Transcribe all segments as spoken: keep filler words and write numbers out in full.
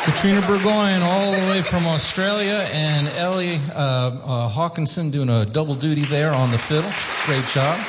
Katrina Burgoyne all the way from Australia, and Ellie uh, uh, Hawkinson doing a double duty there on the fiddle. Great job.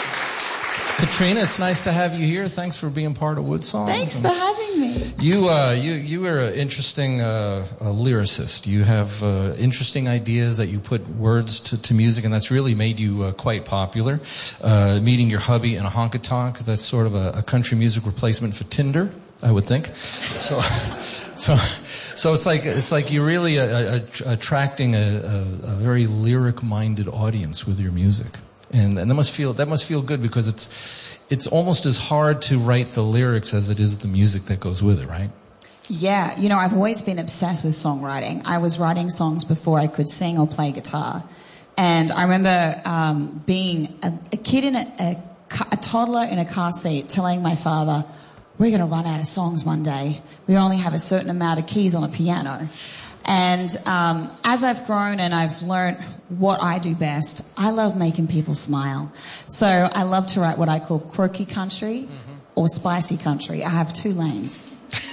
Katrina, it's nice to have you here. Thanks for being part of Wood Songs. Thanks for having me. You, uh, you, you are an interesting uh, a lyricist. You have uh, interesting ideas that you put words to, to music, and that's really made you uh, quite popular. Uh, meeting your hubby in a honky-tonk, that's sort of a, a country music replacement for Tinder, I would think. So, so, so it's like it's like you're really a, a, a, attracting a, a, a very lyric-minded audience with your music. And, and that must feel that must feel good, because it's it's almost as hard to write the lyrics as it is the music that goes with it, right? Yeah, you know, I've always been obsessed with songwriting. I was writing songs before I could sing or play guitar. And I remember um, being a, a kid in a, a, a toddler in a car seat telling my father, we're going to run out of songs one day. We only have a certain amount of keys on a piano. And um, as I've grown and I've learned what I do best, I love making people smile. So I love to write what I call quirky country mm-hmm. or spicy country. I have two lanes.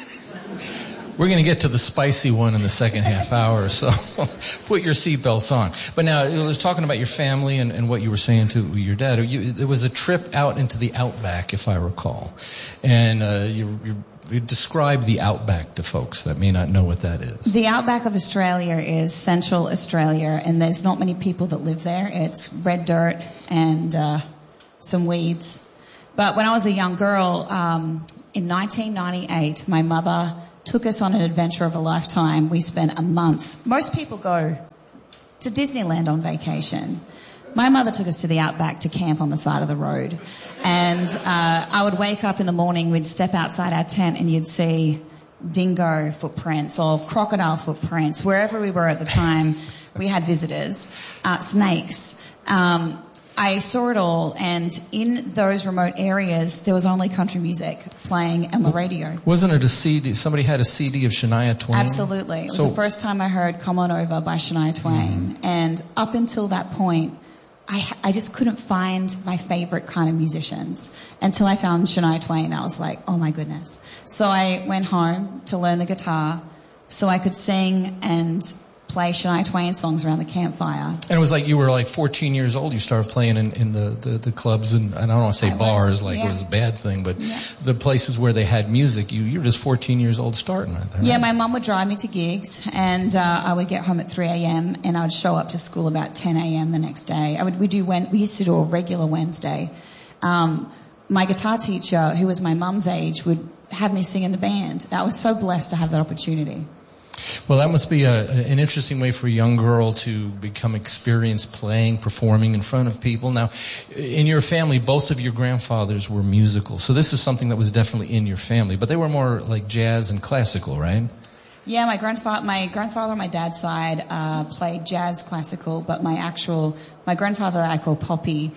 We're going to get to the spicy one in the second half hour, so put your seatbelts on. But now, I was talking about your family and, and what you were saying to your dad. You, it was a trip out into the outback, if I recall. And uh, you, you You describe the outback to folks that may not know what that is. The outback of Australia is central Australia, and there's not many people that live there. It's red dirt and uh, some weeds. But when I was a young girl, um, in nineteen ninety-eight, my mother took us on an adventure of a lifetime. We spent a month. Most people go to Disneyland on vacation. My mother took us to the outback to camp on the side of the road. And uh, I would wake up in the morning, we'd step outside our tent and you'd see dingo footprints or crocodile footprints. Wherever we were at the time, we had visitors. Uh, snakes. Um, I saw it all, and in those remote areas, there was only country music playing on the radio. Wasn't it a C D? Somebody had a C D of Shania Twain? Absolutely. It was so, the first time I heard Come On Over by Shania Twain. Mm-hmm. And up until that point, I, I just couldn't find my favorite kind of musicians until I found Shania Twain. I was like, oh my goodness. So I went home to learn the guitar so I could sing and play Shania Twain songs around the campfire. And it was like you were like fourteen years old. You started playing in, in the, the, the clubs, and, and I don't want to say I bars was, like yeah. it was a bad thing, but yeah. the places where they had music, you, you were just fourteen years old starting right there. Yeah, right? my mum would drive me to gigs, and uh, I would get home at three a.m. and I would show up to school about ten a.m. the next day. I would we do when we used to do a regular Wednesday. Um, my guitar teacher, who was my mum's age, would have me sing in the band. I was so blessed to have that opportunity. Well, that must be a, an interesting way for a young girl to become experienced playing, performing in front of people. Now, in your family, both of your grandfathers were musical, so this is something that was definitely in your family, but they were more like jazz and classical, right? Yeah, my grandfather, my grandfather on my dad's side uh, played jazz, classical, but my actual, my grandfather that I call Poppy,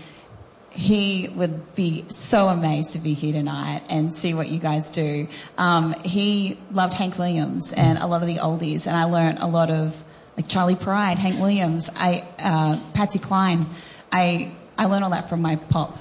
he would be so amazed to be here tonight and see what you guys do. Um, he loved Hank Williams and a lot of the oldies, and I learned a lot of like Charlie Pride, Hank Williams, I uh, Patsy Cline. I I learned all that from my pop.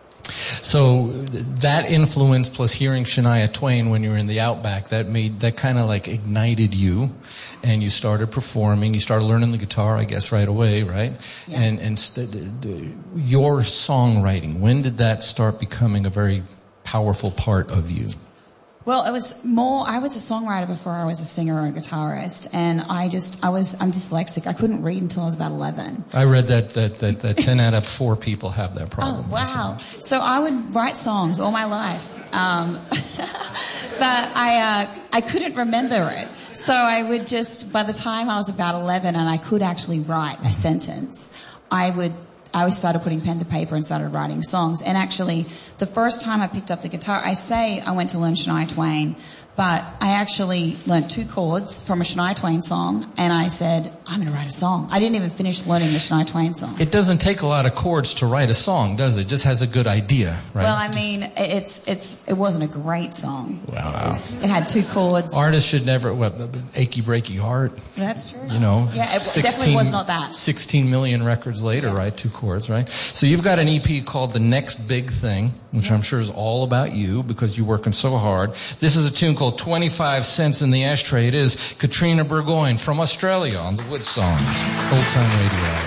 So that influence plus hearing Shania Twain when you were in the outback, that made that kind of like ignited you, and you started performing. You started learning the guitar, I guess, right away, right? Yeah. And and st- your songwriting, when did that start becoming a very powerful part of you? Well, it was more, I was a songwriter before I was a singer or a guitarist, and I just, I was, I'm dyslexic. I couldn't read until I was about eleven. I read that, that, that, that ten out of four people have that problem. Oh, wow. So I would write songs all my life, um, but I, uh, I couldn't remember it. So I would just, by the time I was about eleven and I could actually write a sentence, I would I started putting pen to paper and started writing songs. And actually, the first time I picked up the guitar, I say I went to learn Shania Twain, but I actually learned two chords from a Shania Twain song, and I said, I'm going to write a song. I didn't even finish learning the Shania Twain song. It doesn't take a lot of chords to write a song, does it? It just has a good idea, right? Well, I just... mean, it's it's it wasn't a great song. Wow. It, was, it had two chords. Artists should never, what, achy breaky heart. That's true. You know, yeah, it sixteen, definitely was not that. sixteen million records later, yeah. right? Two chords, right? So you've got an E P called The Next Big Thing, which yeah. I'm sure is all about you because you're working so hard. This is a tune called called twenty-five cents in the Ashtray. It is Katrina Burgoyne from Australia on the Wood Songs, Old Time Radio.